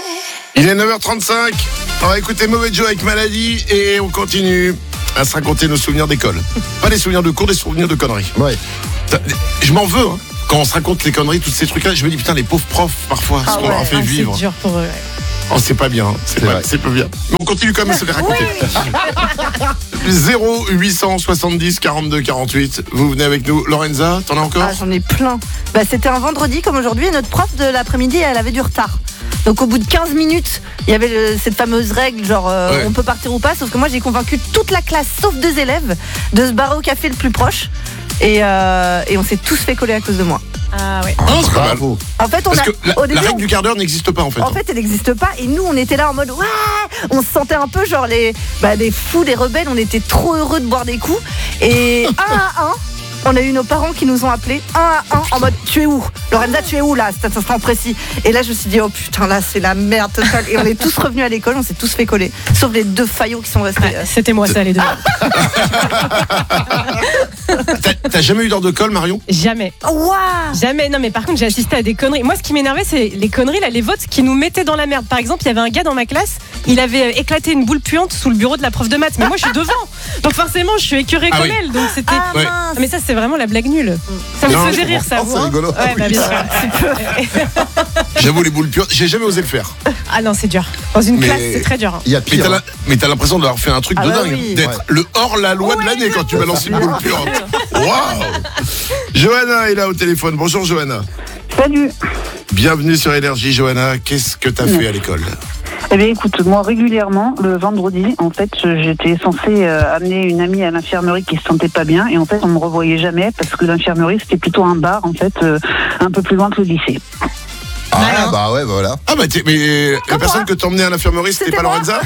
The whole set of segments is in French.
Il est 9h35. On va écouter Mauvais Joe avec Maladie et on continue à se raconter nos souvenirs d'école. Pas des souvenirs de cours, des souvenirs de conneries. Ouais. Je m'en veux, hein. Quand on se raconte les conneries, tous ces trucs-là, je me dis putain, les pauvres profs, parfois, ce qu'on leur a fait vivre. C'est dur pour eux. Oh, c'est pas bien, c'est pas bien. Mais on continue quand même à se les raconter. 0870 42 48. Vous venez avec nous. Lorenza, t'en as encore? Ah, j'en ai plein. C'était un vendredi comme aujourd'hui et notre prof de l'après-midi, elle avait du retard. Donc au bout de 15 minutes, il y avait cette fameuse règle, genre on peut partir ou pas. Sauf que moi, j'ai convaincu toute la classe, sauf 2 élèves, de se barrer au café le plus proche. Et on s'est tous fait coller à cause de moi. Ah ouais. Non, c'est pas mal. En fait, Parce que la règle du quart d'heure n'existe pas en fait. En fait, elle n'existe pas. Et nous, on était là en mode ouais. On se sentait un peu genre des fous, des rebelles. On était trop heureux de boire des coups. Et 1 à 1, on a eu nos parents qui nous ont appelés 1 à 1 en mode tu es où? Lorenza, tu es où là? C'est un instant précis. Et là, je me suis dit oh putain, là c'est la merde totale. Et on est tous revenus à l'école, on s'est tous fait coller. Sauf les 2 faillots qui sont restés. Ouais, c'était moi ça, les 2. T'as jamais eu d'heure de colle, Marion? Jamais. Waouh! Jamais. Non, mais par contre, j'ai assisté à des conneries. Moi, ce qui m'énervait, c'est les conneries, là, les votes qui nous mettaient dans la merde. Par exemple, il y avait un gars dans ma classe, il avait éclaté une boule puante sous le bureau de la prof de maths. Mais moi, je suis devant. Donc, forcément, je suis écœurée comme elle. Donc, c'était. Ouais. Mince. Mais ça, c'est vraiment la blague nulle. Ça me Non, faisait rire, ça. Oh, c'est rigolo. Ouais, bah, bien sûr. J'avoue, les boules pures, j'ai jamais osé le faire. Ah non, c'est dur. Dans une classe, c'est très dur. Il y a pire. Mais t'as l'impression d'avoir fait un truc de dingue. Oui. D'être le hors-la-loi de l'année quand tu balances une boule pure. Waouh! Johanna est là au téléphone. Bonjour Johanna. Salut. Bienvenue sur Énergie. Johanna, qu'est-ce que t'as fait à l'école? Eh bien, écoute, moi, régulièrement, le vendredi, en fait, j'étais censée amener une amie à l'infirmerie qui se sentait pas bien. Et en fait, on me revoyait jamais parce que l'infirmerie, c'était plutôt un bar, en fait, un peu plus loin que le lycée. Ah, bah ouais, voilà. Ah bah mais la personne que t'emmenais à l'infirmerie, c'était pas moi. Lorenza?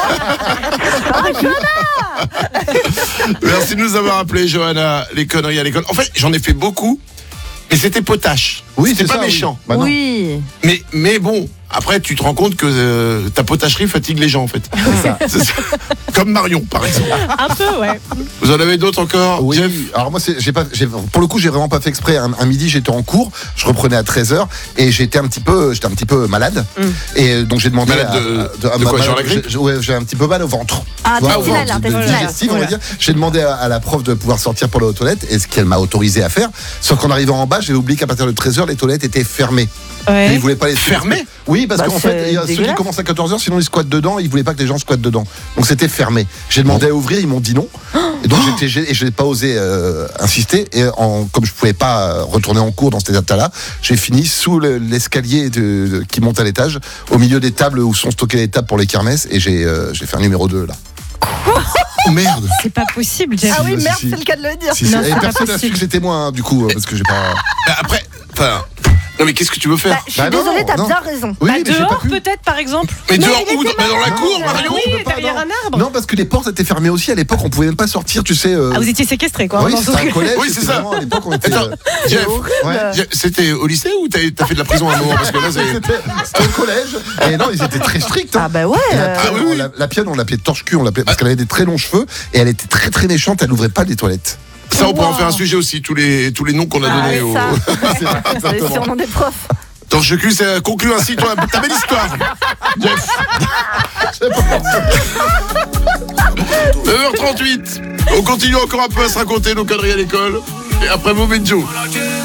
Merci de nous avoir appelé, Johanna. Les conneries à l'école. En fait, j'en ai fait beaucoup, mais c'était potache. Oui, c'était c'est pas ça, méchant. Oui. Bah non. Oui. Mais bon, après tu te rends compte que ta potacherie fatigue les gens en fait. C'est ça. Comme Marion par exemple. Un peu, ouais. Vous en avez d'autres encore? Oui, Jeff? alors moi, pour le coup, j'ai vraiment pas fait exprès. Un midi, j'étais en cours, je reprenais à 13h et j'étais un petit peu malade. Et donc j'ai demandé Malade de quoi, genre la grippe? Ouais, j'ai un petit peu mal au ventre. Ah, Tu vois, au intestinal, ventre, intestinal. digestif, on va dire. J'ai demandé à la prof de pouvoir sortir pour aller aux toilettes, et ce qu'elle m'a autorisé à faire. Sauf qu'en arrivant en bas, j'ai oublié qu'à partir de 13h, les toilettes étaient fermées. Ouais. Et ils voulaient pas les Fermées? Oui, parce qu'en c'est fait, il y a ceux qui dégueulasse. commencent à 14h, sinon ils squattent dedans, ils voulaient pas que les gens squattent dedans. Donc c'était fermé. J'ai demandé à ouvrir, ils m'ont dit non. Et donc j'étais gêné et je n'ai pas osé insister. Et comme je pouvais pas retourner en cours dans cet état-là, j'ai fini sous l'escalier qui monte à l'étage, au milieu des tables où sont stockées les tables pour les kermesses, et j'ai fait un numéro 2 là. Oh merde! C'est pas possible, Jeff. Ah oui, Si, merde, si. c'est le cas de le dire. Si, Non, et c'est pas personne n'a su possible. que c'était moi, hein, du coup, parce que j'ai pas. Après, enfin. Non mais qu'est-ce que tu veux faire? Je suis Bah non, désolée, t'as non. bien raison. Oui, Bah, mais j'ai pas dehors, pu. peut-être, par exemple. Mais dehors il où? était Dans la malade. cour, Non, Marion? Oui, peut pas, derrière non. un arbre. Non, parce que les portes étaient fermées aussi à l'époque, on pouvait même pas sortir, tu sais. Ah, vous étiez séquestré, quoi. Oui, Dans c'était ce- un collège. Oui, c'est c'était ça. vraiment, à l'époque, on était. Attends, Jeff, Ouais. c'était au lycée ou t'as fait de la prison à un moment? Parce que là, C'était au collège. Et non, ils étaient très stricts. Hein. Ah bah ouais. Et la Ah oui, oui. la pionne, on l'appelait torche-cul, parce qu'elle avait des très longs cheveux et elle était très très méchante, elle n'ouvrait pas les toilettes. ça, on pourrait en faire un sujet aussi, tous les noms qu'on a donnés au. ça. C'est Exactement. sûrement des profs. Torche-cul, ça conclut ainsi ta belle histoire. Jeff. 9h38. On continue encore un peu à se raconter nos conneries à l'école. Et après Mauvais Joe.